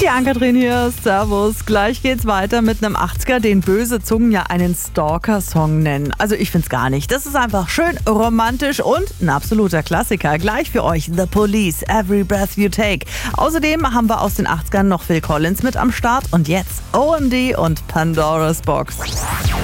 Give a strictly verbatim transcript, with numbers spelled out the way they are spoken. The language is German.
Die Ann-Kathrin hier, servus. Gleich geht's weiter mit einem achtziger, den böse Zungen ja einen Stalker-Song nennen. Also ich find's gar nicht. Das ist einfach schön romantisch und ein absoluter Klassiker. Gleich für euch The Police, Every Breath You Take. Außerdem haben wir aus den achtzigern noch Phil Collins mit am Start und jetzt O M D und Pandora's Box.